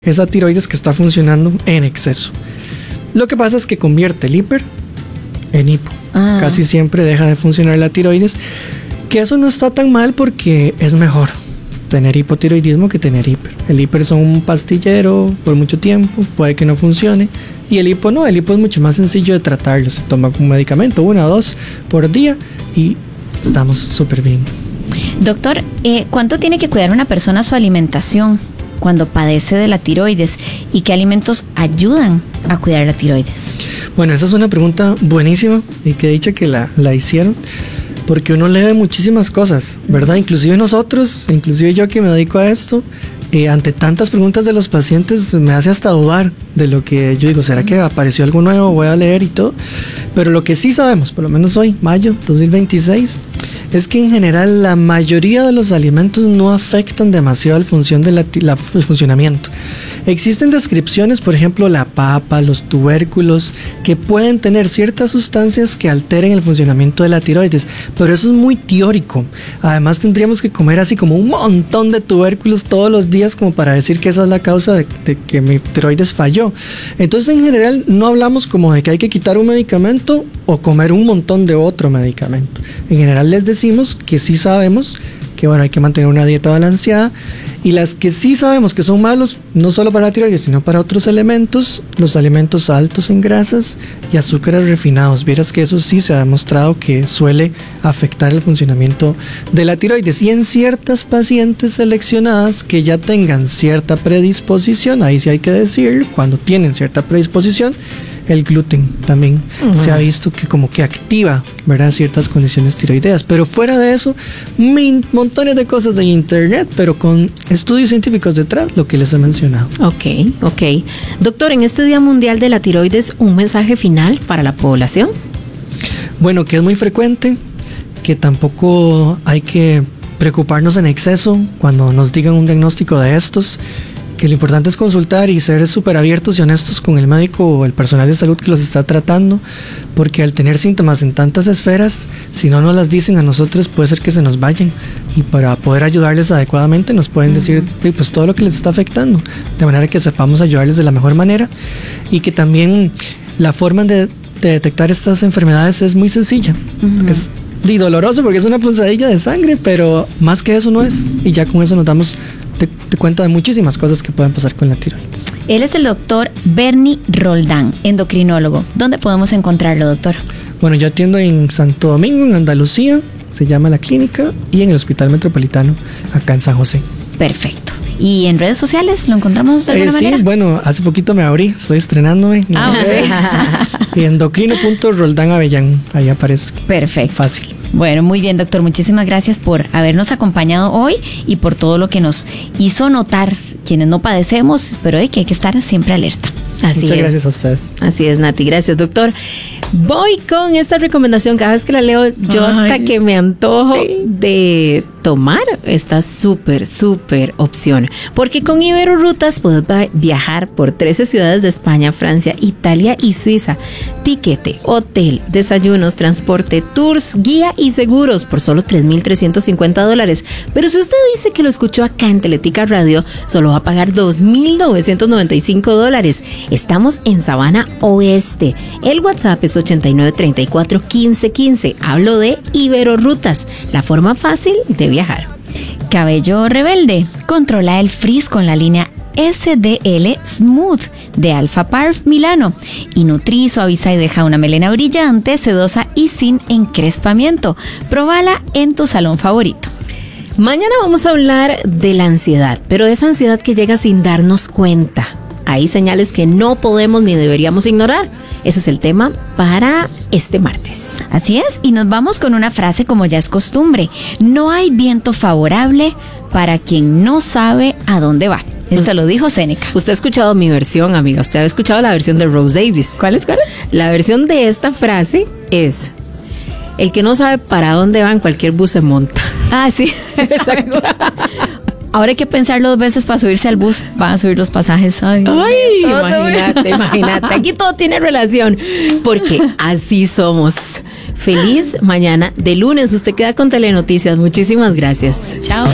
esa tiroides que está funcionando en exceso. Lo que pasa es que convierte el hiper en hipo. Casi siempre deja de funcionar la tiroides, que eso no está tan mal porque es mejor tener hipotiroidismo que tener hiper. El hiper son un pastillero por mucho tiempo, puede que no funcione, y el hipo no, el hipo es mucho más sencillo de tratarlo, se toma un medicamento 1 o 2 por día y estamos súper bien. Doctor, ¿cuánto tiene que cuidar una persona su alimentación cuando padece de la tiroides y qué alimentos ayudan a cuidar la tiroides? Bueno, esa es una pregunta buenísima y que dicha que la hicieron, porque uno lee muchísimas cosas, ¿verdad? Inclusive nosotros, inclusive yo que me dedico a esto, ante tantas preguntas de los pacientes me hace hasta dudar de lo que yo digo, ¿será que apareció algo nuevo? Voy a leer y todo, pero lo que sí sabemos, por lo menos hoy, mayo 2026, es que en general la mayoría de los alimentos no afectan demasiado el funcionamiento. Existen descripciones, por ejemplo, la papa, los tubérculos, que pueden tener ciertas sustancias que alteren el funcionamiento de la tiroides, pero eso es muy teórico. Además tendríamos que comer así como un montón de tubérculos todos los días como para decir que esa es la causa de que mi tiroides falló. Entonces en general no hablamos como de que hay que quitar un medicamento o comer un montón de otro medicamento. En general les decimos que sí sabemos que bueno, hay que mantener una dieta balanceada, y las que sí sabemos que son malos, no solo para la tiroides, sino para otros elementos, los alimentos altos en grasas y azúcares refinados. Vieras que eso sí se ha demostrado que suele afectar el funcionamiento de la tiroides, y en ciertas pacientes seleccionadas que ya tengan cierta predisposición, ahí sí hay que decir, cuando tienen cierta predisposición, el gluten también se ha visto que como que activa, ¿verdad?, ciertas condiciones tiroideas. Pero fuera de eso, montones de cosas en internet, pero con estudios científicos detrás, lo que les he mencionado. Ok. Doctor, en este Día Mundial de la Tiroides, ¿un mensaje final para la población? Bueno, que es muy frecuente, que tampoco hay que preocuparnos en exceso cuando nos digan un diagnóstico de estos, que lo importante es consultar y ser súper abiertos y honestos con el médico o el personal de salud que los está tratando, porque al tener síntomas en tantas esferas, si no nos las dicen a nosotros, puede ser que se nos vayan, y para poder ayudarles adecuadamente nos pueden decir pues todo lo que les está afectando, de manera que sepamos ayudarles de la mejor manera, y que también la forma de detectar estas enfermedades es muy sencilla. Es doloroso porque es una punzadilla de sangre, pero más que eso no es, y ya con eso nos damos de cuenta de muchísimas cosas que pueden pasar con la tiroides. Él es el doctor Bernie Roldán, endocrinólogo. ¿Dónde podemos encontrarlo, doctor? Bueno, yo atiendo en Santo Domingo, en Andalucía, se llama la clínica, y en el Hospital Metropolitano, acá en San José. Perfecto. ¿Y en redes sociales lo encontramos de alguna manera? Sí, bueno, hace poquito me abrí, estoy estrenándome. Endocrino.Roldán Avellán, ahí aparece. Perfecto. Fácil. Bueno, muy bien, doctor. Muchísimas gracias por habernos acompañado hoy y por todo lo que nos hizo notar quienes no padecemos, pero hay que estar siempre alerta. Muchas gracias a ustedes. Así es, Nati. Gracias, doctor. Voy con esta recomendación. Cada vez que la leo, yo hasta que me antojo de tomar esta súper opción. Porque con Iberorutas puedes viajar por 13 ciudades de España, Francia, Italia y Suiza. Tiquete, hotel, desayunos, transporte, tours, guía y seguros por solo $3,350. Pero si usted dice que lo escuchó acá en Teletica Radio, solo va a pagar $2,995. Estamos en Sabana Oeste. El WhatsApp es 8934-1515. Hablo de Iberorutas, la forma fácil de viajar. Cabello rebelde. Controla el frizz con la línea SDL Smooth de Alpha Parf Milano. Y Nutri suaviza y deja una melena brillante, sedosa y sin encrespamiento. Próbala en tu salón favorito. Mañana vamos a hablar de la ansiedad, pero de esa ansiedad que llega sin darnos cuenta. Hay señales que no podemos ni deberíamos ignorar. Ese es el tema para este martes. Así es, y nos vamos con una frase como ya es costumbre. No hay viento favorable para quien no sabe a dónde va. Esto lo dijo Séneca. Usted ha escuchado mi versión, amiga. Usted ha escuchado la versión de Rose Davis. ¿Cuál es? La versión de esta frase es: el que no sabe para dónde va, en cualquier bus se monta. Ah, sí. Exacto. Ahora hay que pensarlo 2 veces para subirse al bus. Van a subir los pasajes. Ay, imagínate. Aquí todo tiene relación. Porque así somos. Feliz mañana de lunes. Usted queda con Telenoticias. Muchísimas gracias. Chao.